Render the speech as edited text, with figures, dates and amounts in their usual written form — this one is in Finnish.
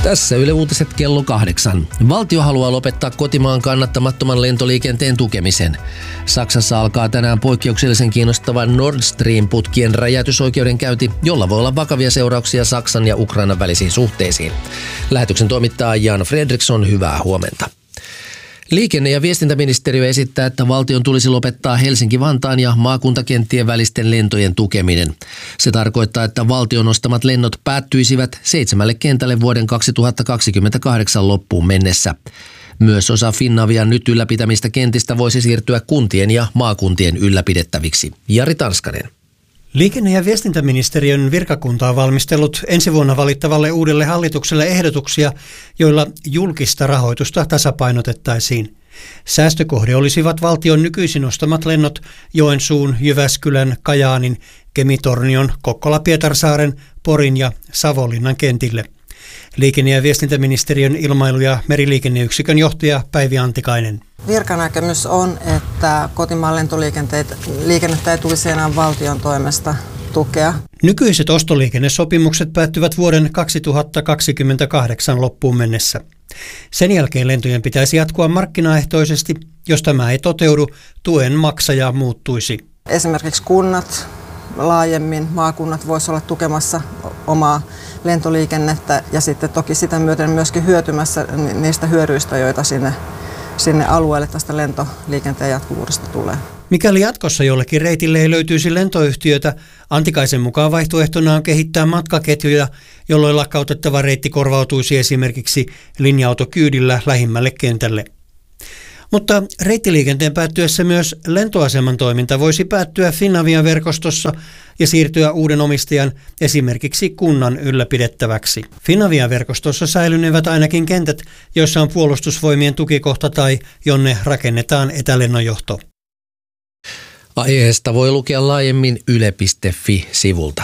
Tässä Yle Uutiset kello 8. Valtio haluaa lopettaa kotimaan kannattamattoman lentoliikenteen tukemisen. Saksassa alkaa tänään poikkeuksellisen kiinnostava Nord Stream-putkien räjäytysoikeudenkäynti, jolla voi olla vakavia seurauksia Saksan ja Ukrainan välisiin suhteisiin. Lähetyksen toimittaa Jan Fredriksson, hyvää huomenta. Liikenne- ja viestintäministeriö esittää, että valtion tulisi lopettaa Helsinki-Vantaan ja maakuntakenttien välisten lentojen tukeminen. Se tarkoittaa, että valtion ostamat lennot päättyisivät 7 kentälle vuoden 2028 loppuun mennessä. Myös osa Finnavian nyt ylläpitämistä kentistä voisi siirtyä kuntien ja maakuntien ylläpidettäviksi. Jari Tanskanen. Liikenne- ja viestintäministeriön virkakunta on valmistellut ensi vuonna valittavalle uudelle hallitukselle ehdotuksia, joilla julkista rahoitusta tasapainotettaisiin. Säästökohde olisivat valtion nykyisin ostamat lennot Joensuun, Jyväskylän, Kajaanin, Kemi-Tornion, Kokkola-Pietarsaaren, Porin ja Savonlinnan kentille. Liikenne- ja viestintäministeriön ilmailu- ja meriliikenneyksikön johtaja Päivi Antikainen. Virkanäkemys on, että kotimaan lentoliikennettä ei tulisi enää valtion toimesta tukea. Nykyiset ostoliikennesopimukset päättyvät vuoden 2028 loppuun mennessä. Sen jälkeen lentojen pitäisi jatkua markkinaehtoisesti. Jos tämä ei toteudu, tuen maksaja muuttuisi. Esimerkiksi kunnat laajemmin, maakunnat voisivat olla tukemassa omaa lentoliikennettä ja sitten toki sitä myöten myöskin hyötymässä niistä hyödyistä, joita sinne alueelle tästä lentoliikenteen jatkuvuudesta tulee. Mikäli jatkossa jollekin reitille ei löytyisi lentoyhtiötä, Antikaisen mukaan vaihtoehtona on kehittää matkaketjuja, jolloin lakkautettava reitti korvautuisi esimerkiksi linja-autokyydillä lähimmälle kentälle. Mutta reittiliikenteen päättyessä myös lentoaseman toiminta voisi päättyä Finavian verkostossa ja siirtyä uuden omistajan, esimerkiksi kunnan ylläpidettäväksi. Finavian verkostossa säilynevät ainakin kentät, joissa on puolustusvoimien tukikohta tai jonne rakennetaan etälennonjohto. Aiheesta voi lukea laajemmin yle.fi-sivulta.